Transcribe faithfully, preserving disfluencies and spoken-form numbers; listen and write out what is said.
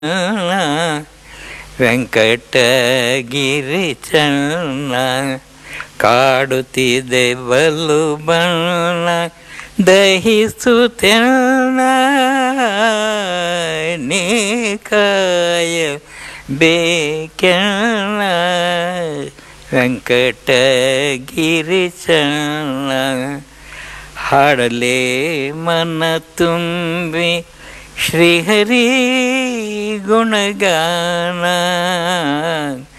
ವೆಂಕಟಗಿರಿ ಚನ್ನ ಕಾಡುತ್ತಿದೆ ಬಲು ಬಣ್ಣ ದಹಿಸುತ್ತೆನ್ನ ನೀ ಕಾಯ ಬೇಕೆನ್ನ ವೆಂಕಟಗಿರಿ ಚನ್ನ ಹಾಡಲೇ ಮನ ತುಂಬಿ ಶ್ರೀಹರಿ ಗುಣಗಾನ